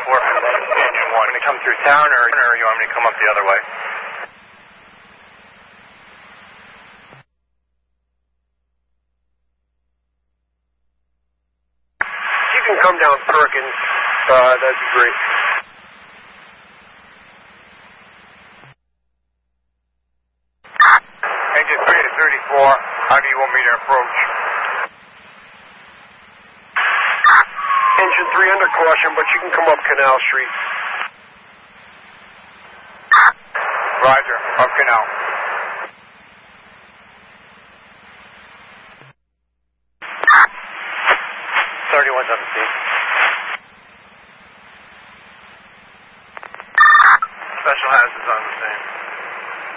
Engine 1. When you come through town, or you want me to come up the other way? You can come down Perkins. That'd be great. Engine 3 to 34. How do you want me to approach? Engine 3 under caution, but you can come up Canal Street. Roger, up Canal.